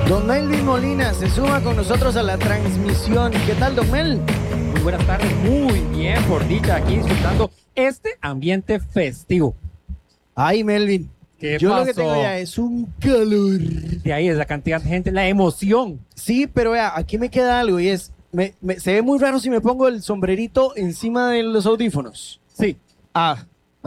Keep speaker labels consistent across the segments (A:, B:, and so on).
A: Don Melvin Molina se suma con nosotros a la transmisión. ¿Qué tal, don Mel?
B: Muy buenas tardes, muy bien, por dicha, aquí disfrutando este ambiente festivo.
A: Ay, Melvin,
B: ¿Qué
A: yo
B: pasó?
A: lo que tengo ya es un calor.
B: De ahí es la cantidad de gente, la emoción.
A: Sí, pero vea, aquí me queda algo y es, se ve muy raro si me pongo el sombrerito encima de los audífonos.
B: Sí,
A: Ah,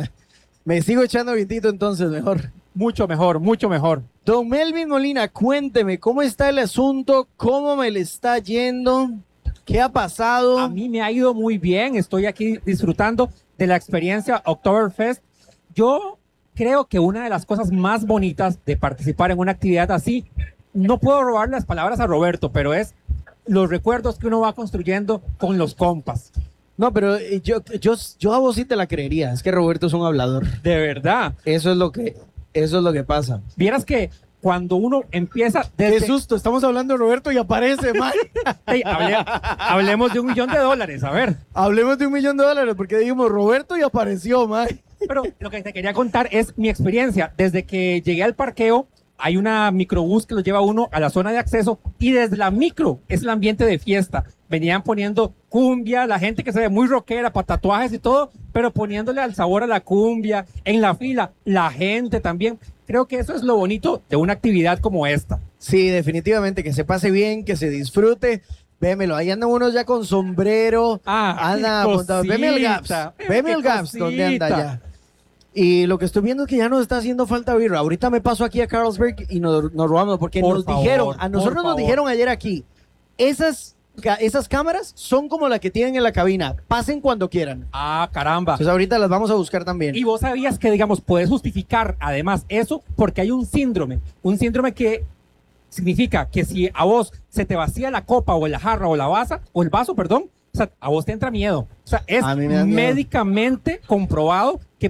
A: me sigo echando vientito entonces, mejor.
B: mucho mejor, mucho mejor.
A: Don Melvin Molina, cuénteme, ¿cómo está el asunto? ¿Cómo me le está yendo? ¿Qué ha pasado?
B: A mí me ha ido muy bien, estoy aquí disfrutando de la experiencia Oktoberfest. Yo creo que una de las cosas más bonitas de participar en una actividad así, no puedo robar las palabras a Roberto, pero es los recuerdos que uno va construyendo con los compas.
A: No, pero yo a vos sí te la creería. Es que Roberto es un hablador.
B: De verdad.
A: Eso es lo que pasa.
B: Vieras que cuando uno empieza
A: Qué
B: desde...
A: susto, estamos hablando de Roberto y aparece, man.
B: Hey, hablemos de $1.000.000, a ver.
A: Hablemos de $1.000.000 porque dijimos Roberto y apareció, man.
B: Pero lo que te quería contar es mi experiencia. Desde que llegué al parqueo, hay una microbús que lo lleva uno a la zona de acceso y desde la micro es el ambiente de fiesta. Venían poniendo cumbia, la gente que se ve muy rockera, para tatuajes y todo, pero poniéndole al sabor a la cumbia. En la fila, la gente también. Creo que eso es lo bonito de una actividad como esta.
A: Sí, definitivamente, que se pase bien, que se disfrute. Vémelo, ahí andan unos ya con sombrero. Anda
B: qué
A: montado. Veme el Gaps.
B: cosita,
A: Veme el
B: qué
A: Gaps, ¿dónde anda
B: cosita.
A: ya? Y lo que estoy viendo es que ya nos está haciendo falta birra. Ahorita me paso aquí a Carlsberg y nos robamos, porque
B: Por
A: nos
B: favor,
A: dijeron, a nosotros
B: por
A: nos
B: favor.
A: dijeron ayer aquí, esas cámaras son como la que tienen en la cabina. Pasen cuando quieran.
B: Ah, caramba.
A: Entonces ahorita las vamos a buscar también.
B: Y vos sabías que, digamos, puedes justificar además eso porque hay un síndrome que significa que si a vos se te vacía la copa o la jarra o el vaso, perdón, o sea, a vos te entra miedo. O sea, es
A: A mí me da miedo.
B: médicamente comprobado que